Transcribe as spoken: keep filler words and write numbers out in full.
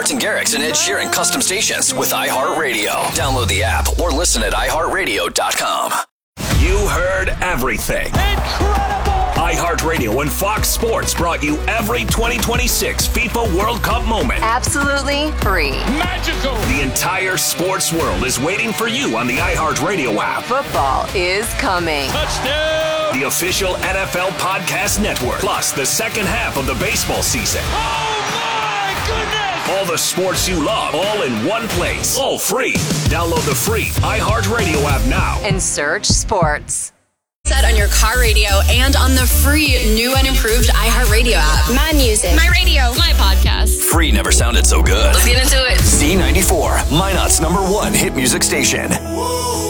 Martin Garrix and Ed Sheeran custom stations with iHeartRadio. Download the app or listen at i heart radio dot com. You heard everything. Incredible! iHeartRadio and Fox Sports brought you every twenty twenty-six FIFA World Cup moment. Absolutely free. Magical! The entire sports world is waiting for you on the iHeartRadio app. Football is coming. Touchdown! The official N F L Podcast Network. Plus the second half of the baseball season. Oh my goodness! All the sports you love, all in one place. All free. Download the free iHeartRadio app now. And search sports. Set on your car radio and on the free new and improved iHeartRadio app. My music. My radio. My podcast. Free never sounded so good. Let's get into it. Z ninety-four, Minot's number one hit music station.